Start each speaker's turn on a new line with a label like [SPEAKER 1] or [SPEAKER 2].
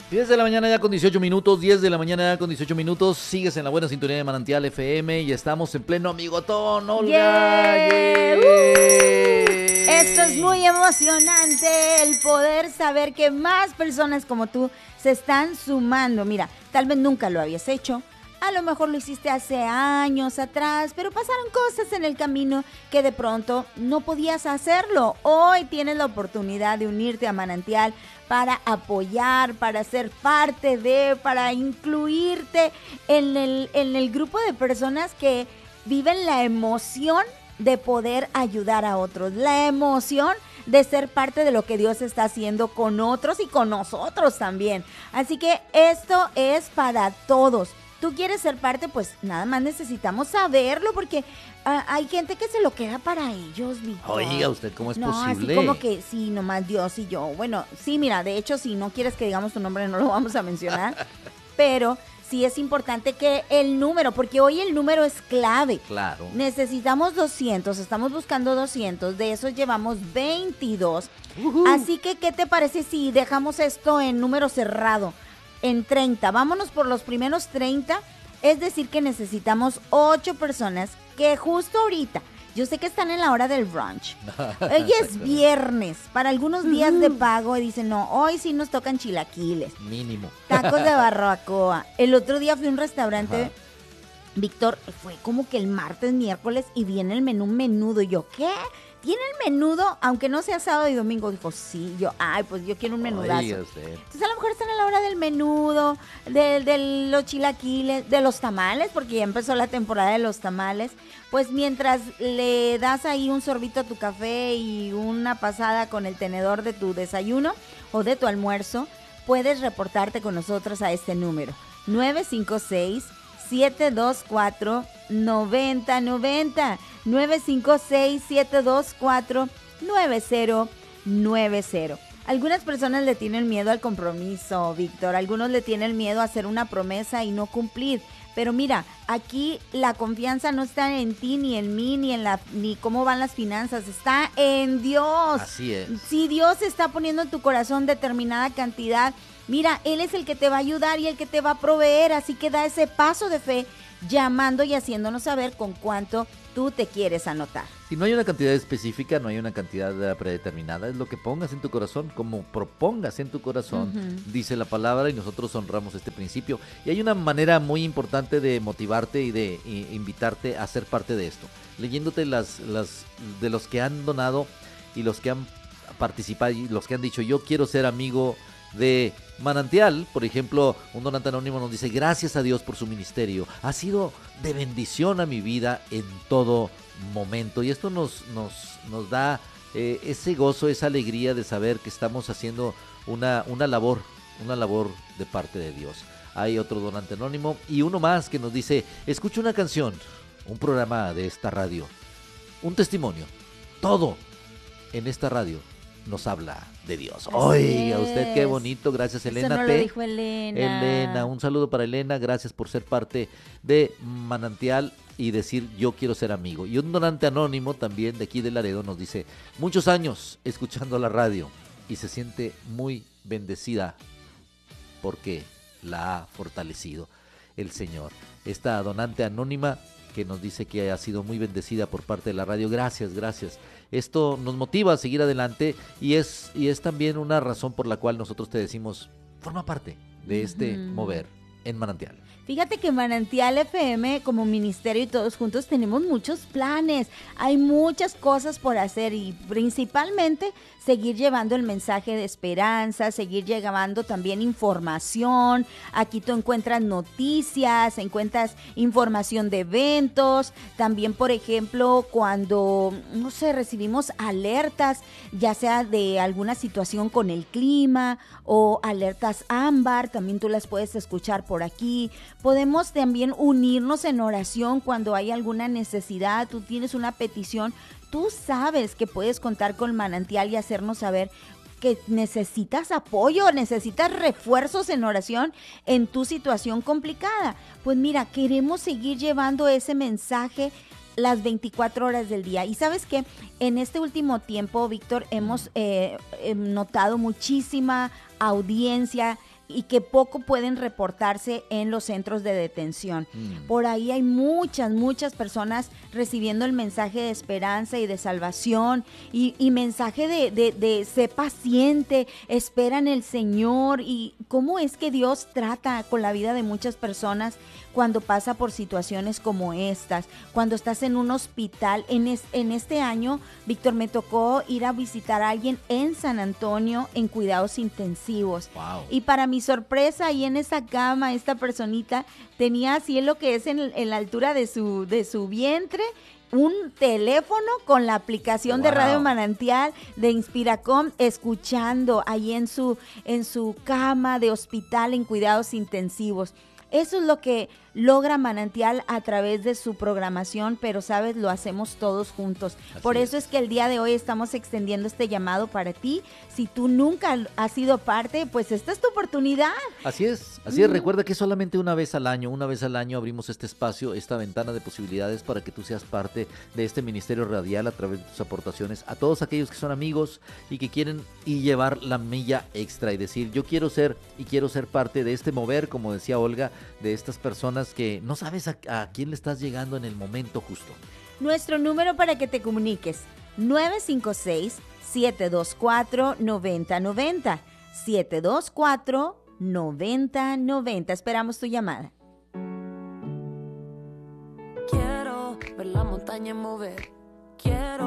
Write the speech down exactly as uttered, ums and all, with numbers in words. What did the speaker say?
[SPEAKER 1] diez de la mañana ya con dieciocho minutos, diez de la mañana ya con dieciocho minutos, sigues en la buena sintonía de Manantial F M y estamos en pleno amigotón, Olga.
[SPEAKER 2] Yeah.
[SPEAKER 1] Yeah.
[SPEAKER 2] Uh. Esto es muy emocionante, el poder saber que más personas como tú se están sumando. Mira, tal vez nunca lo habías hecho, a lo mejor lo hiciste hace años atrás, pero pasaron cosas en el camino que de pronto no podías hacerlo. Hoy tienes la oportunidad de unirte a Manantial para apoyar, para ser parte de, para incluirte en el, en el grupo de personas que viven la emoción de poder ayudar a otros, la emoción de ser parte de lo que Dios está haciendo con otros y con nosotros también. Así que esto es para todos. Tú quieres ser parte, pues nada más necesitamos saberlo, porque uh, hay gente que se lo queda para ellos, Víctor.
[SPEAKER 1] Oiga, ¿usted cómo es
[SPEAKER 2] no,
[SPEAKER 1] posible?
[SPEAKER 2] Así como que sí, nomás Dios y yo. Bueno, sí, mira, de hecho, si no quieres que digamos tu nombre, no lo vamos a mencionar, pero sí es importante que el número, porque hoy el número es clave.
[SPEAKER 1] Claro.
[SPEAKER 2] Necesitamos doscientos, estamos buscando doscientos, de esos llevamos veintidós. Uh-huh. Así que, ¿qué te parece si dejamos esto en número cerrado? En treinta, vámonos por los primeros treinta, es decir que necesitamos ocho personas que justo ahorita, yo sé que están en la hora del brunch, hoy es viernes, para algunos días uh-huh. de pago y dicen, no, hoy sí nos tocan chilaquiles.
[SPEAKER 1] Mínimo.
[SPEAKER 2] Tacos de barbacoa. El otro día fui a un restaurante, ajá. Víctor, fue como que el martes, miércoles y viene el menú menudo, y yo, ¿qué? ¿Tiene el menudo? Aunque no sea sábado y domingo. Dijo, sí. Yo, ay, pues yo quiero un menudazo. Ay, entonces a lo mejor están a la hora del menudo, de, de los chilaquiles, de los tamales, porque ya empezó la temporada de los tamales. Pues mientras le das ahí un sorbito a tu café y una pasada con el tenedor de tu desayuno o de tu almuerzo, puedes reportarte con nosotros a este número. nueve cinco seis, siete dos cuatro, nueve cero nueve cero. nueve cinco seis, siete dos cuatro, nueve cero nueve cero. Algunas personas le tienen miedo al compromiso, Víctor. Algunos le tienen miedo a hacer una promesa y no cumplir. Pero mira, aquí la confianza no está en ti, ni en mí, ni en la, ni cómo van las finanzas. Está en Dios.
[SPEAKER 1] Así es.
[SPEAKER 2] Si Dios está poniendo en tu corazón determinada cantidad, mira, Él es el que te va a ayudar y el que te va a proveer. Así que da ese paso de fe, llamando y haciéndonos saber con cuánto tú te quieres anotar.
[SPEAKER 1] Si no hay una cantidad específica, no hay una cantidad predeterminada, es lo que pongas en tu corazón, como propongas en tu corazón, uh-huh. dice la palabra, y nosotros honramos este principio. Y hay una manera muy importante de motivarte y de y, invitarte a ser parte de esto, leyéndote las, las de los que han donado y los que han participado y los que han dicho, yo quiero ser amigo de Manantial. Por ejemplo, un donante anónimo nos dice, gracias a Dios por su ministerio, ha sido de bendición a mi vida en todo momento, y esto nos, nos, nos da eh, ese gozo, esa alegría de saber que estamos haciendo una, una labor, una labor de parte de Dios. Hay otro donante anónimo y uno más que nos dice, escucho una canción, un programa de esta radio, un testimonio, todo en esta radio nos habla de Dios. Oiga, usted qué bonito, gracias Elena.
[SPEAKER 2] Eso no
[SPEAKER 1] T.
[SPEAKER 2] lo dijo Elena.
[SPEAKER 1] Elena, un saludo para Elena, gracias por ser parte de Manantial y decir yo quiero ser amigo. Y un donante anónimo también de aquí de Laredo nos dice, muchos años escuchando la radio y se siente muy bendecida porque la ha fortalecido el Señor. Esta donante anónima que nos dice que ha sido muy bendecida por parte de la radio, gracias, gracias. Esto nos motiva a seguir adelante y es, y es también una razón por la cual nosotros te decimos, forma parte de este uh-huh. mover en Manantial.
[SPEAKER 2] Fíjate que Manantial F M como ministerio y todos juntos tenemos muchos planes, hay muchas cosas por hacer y principalmente seguir llevando el mensaje de esperanza, seguir llevando también información. Aquí tú encuentras noticias, encuentras información de eventos, también por ejemplo cuando, no sé, recibimos alertas, ya sea de alguna situación con el clima o alertas ámbar, también tú las puedes escuchar por aquí. Podemos también unirnos en oración cuando hay alguna necesidad, tú tienes una petición, tú sabes que puedes contar con Manantial y hacernos saber que necesitas apoyo, necesitas refuerzos en oración en tu situación complicada. Pues mira, queremos seguir llevando ese mensaje las veinticuatro horas del día. Y sabes que en este último tiempo, Víctor, hemos eh, notado muchísima audiencia y que poco pueden reportarse en los centros de detención. Mm. Por ahí hay muchas, muchas personas recibiendo el mensaje de esperanza y de salvación y, y mensaje de, de, de sé paciente, espera en el Señor. Y cómo es que Dios trata con la vida de muchas personas cuando pasa por situaciones como estas, cuando estás en un hospital. En, es, en este año, Víctor, me tocó ir a visitar a alguien en San Antonio en cuidados intensivos.
[SPEAKER 1] Wow.
[SPEAKER 2] Y para mi sorpresa, ahí en esa cama, esta personita tenía así en lo que es en, en la altura de su, de su vientre, un teléfono con la aplicación wow. de Radio Manantial de Inspiracom, escuchando ahí en su, en su cama de hospital en cuidados intensivos. Eso es lo que logra Manantial a través de su programación, pero sabes, lo hacemos todos juntos. Así Por eso es. es que el día de hoy estamos extendiendo este llamado para ti. Si tú nunca has sido parte, pues esta es tu oportunidad.
[SPEAKER 1] Así es, así es. Mm. Recuerda que solamente una vez al año, una vez al año abrimos este espacio, esta ventana de posibilidades para que tú seas parte de este ministerio radial a través de tus aportaciones a todos aquellos que son amigos y que quieren y llevar la milla extra y decir, yo quiero ser y quiero ser parte de este mover, como decía Olga, de estas personas que no sabes a, a quién le estás llegando en el momento justo.
[SPEAKER 2] Nuestro número para que te comuniques, nueve cinco seis, siete dos cuatro, nueve cero nueve cero, siete dos cuatro, nueve cero nueve cero. Esperamos tu llamada.
[SPEAKER 3] Quiero ver la montaña mover, quiero